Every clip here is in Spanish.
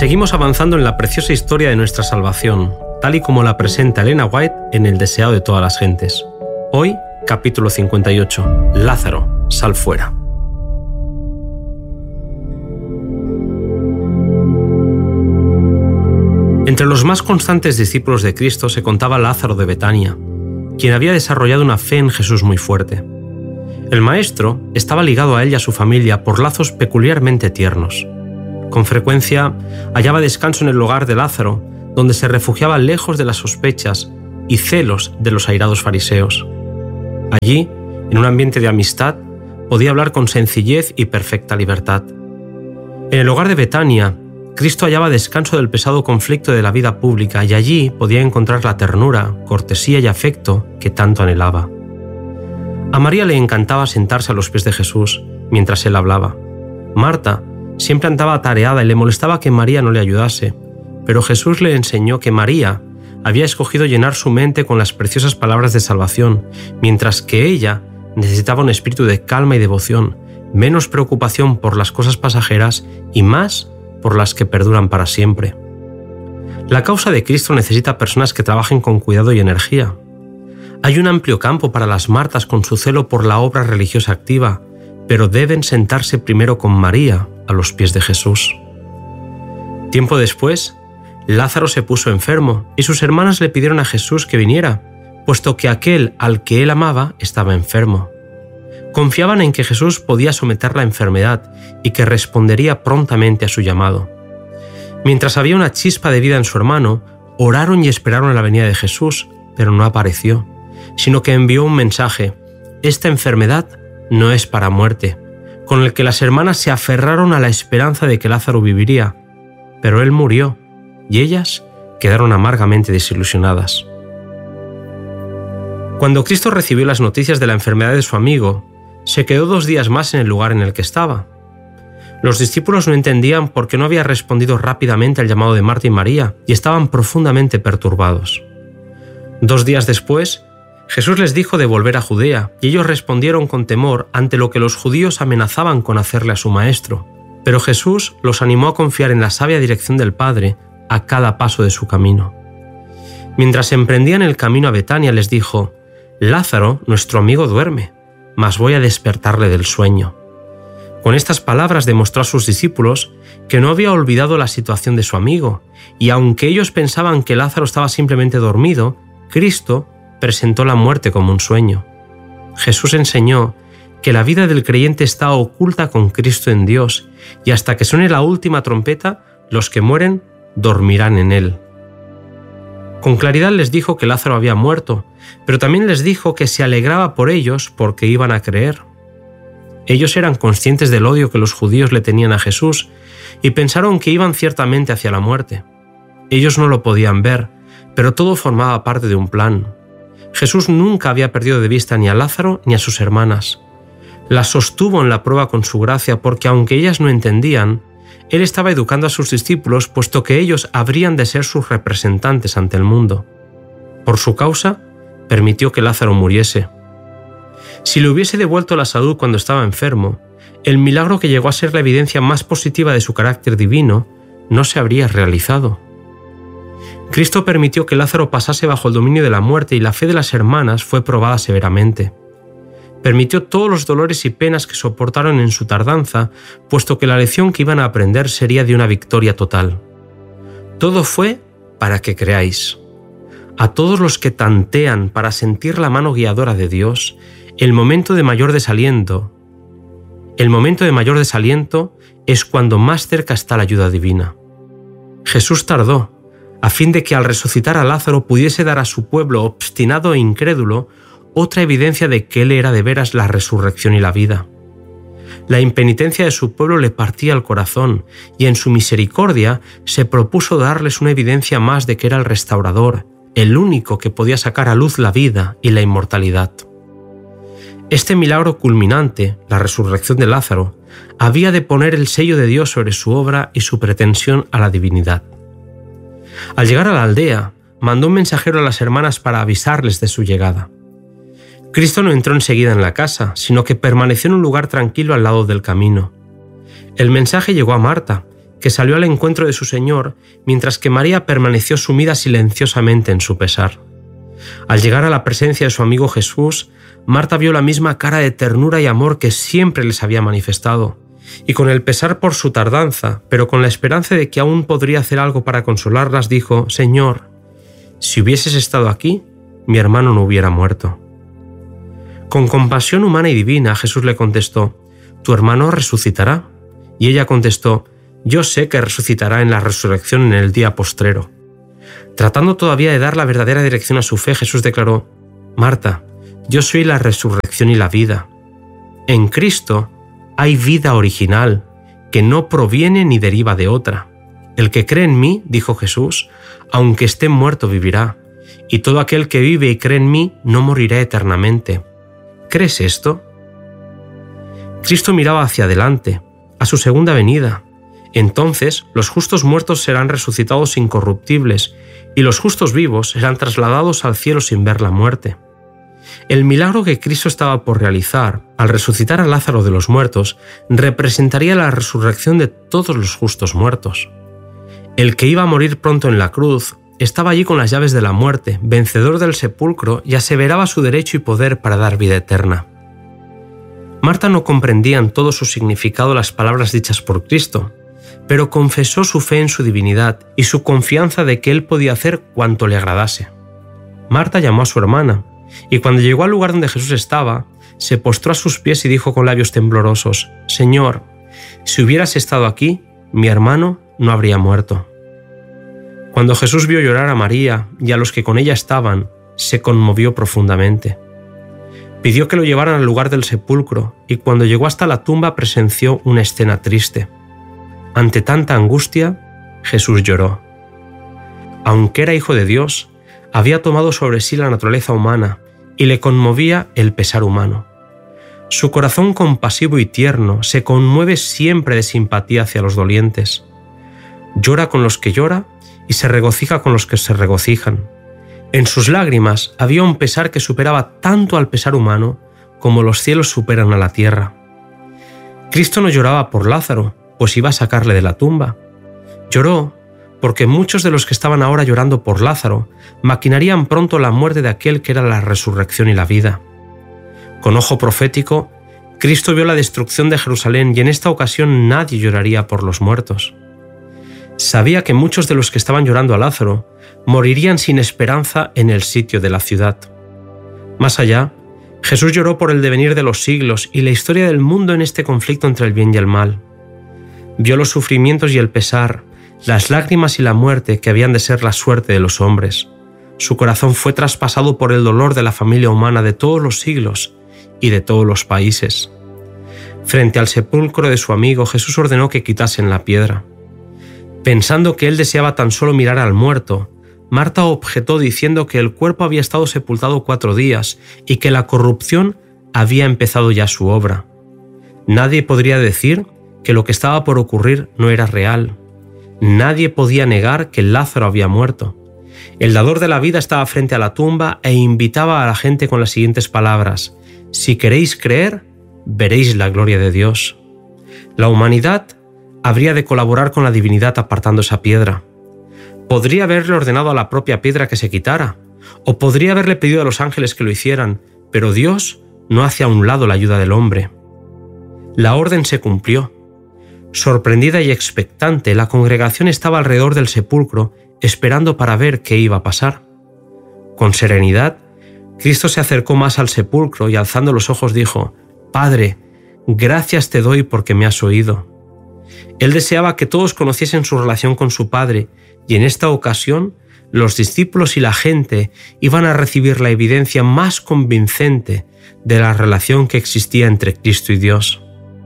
Seguimos avanzando en la preciosa historia de nuestra salvación, tal y como la presenta Elena White en El deseado de todas las gentes. Hoy, capítulo 58. Lázaro, sal fuera. Entre los más constantes discípulos de Cristo se contaba Lázaro de Betania, quien había desarrollado una fe en Jesús muy fuerte. El maestro estaba ligado a él y a su familia por lazos peculiarmente tiernos. Con frecuencia hallaba descanso en el hogar de Lázaro, donde se refugiaba lejos de las sospechas y celos de los airados fariseos. Allí, en un ambiente de amistad, podía hablar con sencillez y perfecta libertad. En el hogar de Betania, Cristo hallaba descanso del pesado conflicto de la vida pública y allí podía encontrar la ternura, cortesía y afecto que tanto anhelaba. A María le encantaba sentarse a los pies de Jesús mientras él hablaba. Marta siempre andaba atareada y le molestaba que María no le ayudase, pero Jesús le enseñó que María había escogido llenar su mente con las preciosas palabras de salvación, mientras que ella necesitaba un espíritu de calma y devoción, menos preocupación por las cosas pasajeras y más por las que perduran para siempre. La causa de Cristo necesita personas que trabajen con cuidado y energía. Hay un amplio campo para las Martas con su celo por la obra religiosa activa, pero deben sentarse primero con María a los pies de Jesús. Tiempo después, Lázaro se puso enfermo y sus hermanas le pidieron a Jesús que viniera, puesto que aquel al que él amaba estaba enfermo. Confiaban en que Jesús podía someter la enfermedad y que respondería prontamente a su llamado. Mientras había una chispa de vida en su hermano, oraron y esperaron a la venida de Jesús, pero no apareció, sino que envió un mensaje: «Esta enfermedad no es para muerte», con el que las hermanas se aferraron a la esperanza de que Lázaro viviría, pero él murió y ellas quedaron amargamente desilusionadas. Cuando Cristo recibió las noticias de la enfermedad de su amigo, se quedó 2 días más en el lugar en el que estaba. Los discípulos no entendían por qué no había respondido rápidamente al llamado de Marta y María y estaban profundamente perturbados. 2 días después, Jesús les dijo de volver a Judea y ellos respondieron con temor ante lo que los judíos amenazaban con hacerle a su maestro. Pero Jesús los animó a confiar en la sabia dirección del Padre a cada paso de su camino. Mientras emprendían el camino a Betania les dijo: «Lázaro, nuestro amigo, duerme, mas voy a despertarle del sueño». Con estas palabras demostró a sus discípulos que no había olvidado la situación de su amigo, y aunque ellos pensaban que Lázaro estaba simplemente dormido, Cristo presentó la muerte como un sueño. Jesús enseñó que la vida del creyente está oculta con Cristo en Dios, y hasta que suene la última trompeta, los que mueren dormirán en él. Con claridad les dijo que Lázaro había muerto, pero también les dijo que se alegraba por ellos porque iban a creer. Ellos eran conscientes del odio que los judíos le tenían a Jesús y pensaron que iban ciertamente hacia la muerte. Ellos no lo podían ver, pero todo formaba parte de un plan. Jesús nunca había perdido de vista ni a Lázaro ni a sus hermanas. Las sostuvo en la prueba con su gracia porque aunque ellas no entendían, Él estaba educando a sus discípulos puesto que ellos habrían de ser sus representantes ante el mundo. Por su causa, permitió que Lázaro muriese. Si le hubiese devuelto la salud cuando estaba enfermo, el milagro que llegó a ser la evidencia más positiva de su carácter divino no se habría realizado. Cristo permitió que Lázaro pasase bajo el dominio de la muerte y la fe de las hermanas fue probada severamente. Permitió todos los dolores y penas que soportaron en su tardanza, puesto que la lección que iban a aprender sería de una victoria total. Todo fue para que creáis. A todos los que tantean para sentir la mano guiadora de Dios, el momento de mayor desaliento es cuando más cerca está la ayuda divina. Jesús tardó, a fin de que al resucitar a Lázaro pudiese dar a su pueblo obstinado e incrédulo otra evidencia de que Él era de veras la resurrección y la vida. La impenitencia de su pueblo le partía el corazón y en su misericordia se propuso darles una evidencia más de que era el restaurador, el único que podía sacar a luz la vida y la inmortalidad. Este milagro culminante, la resurrección de Lázaro, había de poner el sello de Dios sobre su obra y su pretensión a la divinidad. Al llegar a la aldea, mandó un mensajero a las hermanas para avisarles de su llegada. Cristo no entró enseguida en la casa, sino que permaneció en un lugar tranquilo al lado del camino. El mensaje llegó a Marta, que salió al encuentro de su Señor, mientras que María permaneció sumida silenciosamente en su pesar. Al llegar a la presencia de su amigo Jesús, Marta vio la misma cara de ternura y amor que siempre les había manifestado, y con el pesar por su tardanza, pero con la esperanza de que aún podría hacer algo para consolarlas, dijo: «Señor, si hubieses estado aquí, mi hermano no hubiera muerto». Con compasión humana y divina, Jesús le contestó: «Tu hermano resucitará». Y ella contestó: «Yo sé que resucitará en la resurrección en el día postrero». Tratando todavía de dar la verdadera dirección a su fe, Jesús declaró: «Marta, yo soy la resurrección y la vida. En Cristo hay vida original, que no proviene ni deriva de otra. El que cree en mí, dijo Jesús, aunque esté muerto vivirá, y todo aquel que vive y cree en mí no morirá eternamente. ¿Crees esto?». Cristo miraba hacia adelante, a su segunda venida. Entonces los justos muertos serán resucitados incorruptibles, y los justos vivos serán trasladados al cielo sin ver la muerte. El milagro que Cristo estaba por realizar, al resucitar a Lázaro de los muertos, representaría la resurrección de todos los justos muertos. El que iba a morir pronto en la cruz estaba allí con las llaves de la muerte, vencedor del sepulcro, y aseveraba su derecho y poder para dar vida eterna. Marta no comprendía en todo su significado las palabras dichas por Cristo, pero confesó su fe en su divinidad y su confianza de que él podía hacer cuanto le agradase. Marta llamó a su hermana, y cuando llegó al lugar donde Jesús estaba, se postró a sus pies y dijo con labios temblorosos: «Señor, si hubieras estado aquí, mi hermano no habría muerto». Cuando Jesús vio llorar a María y a los que con ella estaban, se conmovió profundamente. Pidió que lo llevaran al lugar del sepulcro, y cuando llegó hasta la tumba presenció una escena triste. Ante tanta angustia, Jesús lloró. Aunque era hijo de Dios, había tomado sobre sí la naturaleza humana y le conmovía el pesar humano. Su corazón compasivo y tierno se conmueve siempre de simpatía hacia los dolientes. Llora con los que llora y se regocija con los que se regocijan. En sus lágrimas había un pesar que superaba tanto al pesar humano como los cielos superan a la tierra. Cristo no lloraba por Lázaro, pues iba a sacarle de la tumba. Lloró porque muchos de los que estaban ahora llorando por Lázaro maquinarían pronto la muerte de aquel que era la resurrección y la vida. Con ojo profético, Cristo vio la destrucción de Jerusalén, y en esta ocasión nadie lloraría por los muertos. Sabía que muchos de los que estaban llorando a Lázaro morirían sin esperanza en el sitio de la ciudad. Más allá, Jesús lloró por el devenir de los siglos y la historia del mundo en este conflicto entre el bien y el mal. Vio los sufrimientos y el pesar, las lágrimas y la muerte que habían de ser la suerte de los hombres. Su corazón fue traspasado por el dolor de la familia humana de todos los siglos y de todos los países. Frente al sepulcro de su amigo, Jesús ordenó que quitasen la piedra. Pensando que él deseaba tan solo mirar al muerto, Marta objetó diciendo que el cuerpo había estado sepultado 4 días y que la corrupción había empezado ya su obra. Nadie podría decir que lo que estaba por ocurrir no era real. Nadie podía negar que Lázaro había muerto. El dador de la vida estaba frente a la tumba e invitaba a la gente con las siguientes palabras: «Si queréis creer, veréis la gloria de Dios». La humanidad habría de colaborar con la divinidad apartando esa piedra. Podría haberle ordenado a la propia piedra que se quitara, o podría haberle pedido a los ángeles que lo hicieran, pero Dios no hace a un lado la ayuda del hombre. La orden se cumplió. Sorprendida y expectante, la congregación estaba alrededor del sepulcro, esperando para ver qué iba a pasar. Con serenidad, Cristo se acercó más al sepulcro y alzando los ojos dijo: «Padre, gracias te doy porque me has oído». Él deseaba que todos conociesen su relación con su Padre, y en esta ocasión los discípulos y la gente iban a recibir la evidencia más convincente de la relación que existía entre Cristo y Dios.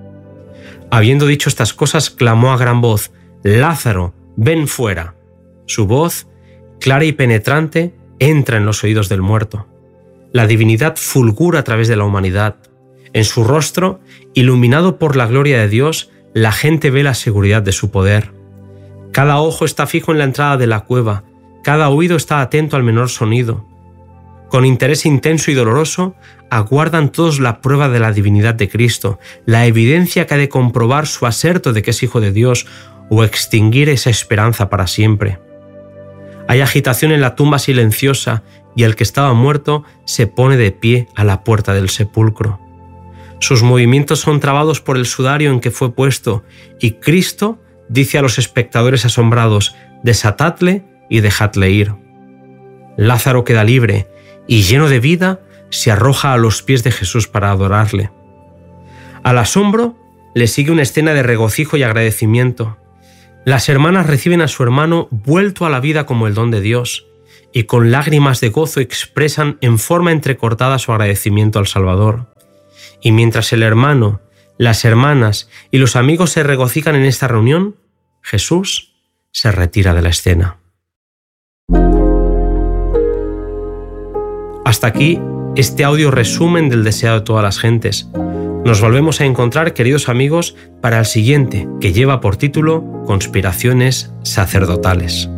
Habiendo dicho estas cosas, clamó a gran voz: «Lázaro, ven fuera». Su voz, clara y penetrante, entra en los oídos del muerto. La divinidad fulgura a través de la humanidad. En su rostro, iluminado por la gloria de Dios, la gente ve la seguridad de su poder. Cada ojo está fijo en la entrada de la cueva, cada oído está atento al menor sonido. Con interés intenso y doloroso, aguardan todos la prueba de la divinidad de Cristo, la evidencia que ha de comprobar su aserto de que es Hijo de Dios, o extinguir esa esperanza para siempre. Hay agitación en la tumba silenciosa y el que estaba muerto se pone de pie a la puerta del sepulcro. Sus movimientos son trabados por el sudario en que fue puesto y Cristo dice a los espectadores asombrados: «Desatadle y dejadle ir». Lázaro queda libre y, lleno de vida, se arroja a los pies de Jesús para adorarle. Al asombro le sigue una escena de regocijo y agradecimiento. Las hermanas reciben a su hermano vuelto a la vida como el don de Dios y con lágrimas de gozo expresan en forma entrecortada su agradecimiento al Salvador. Y mientras el hermano, las hermanas y los amigos se regocijan en esta reunión, Jesús se retira de la escena. Hasta aquí este audio resumen del deseado de todas las gentes. Nos volvemos a encontrar, queridos amigos, para el siguiente, que lleva por título Conspiraciones sacerdotales.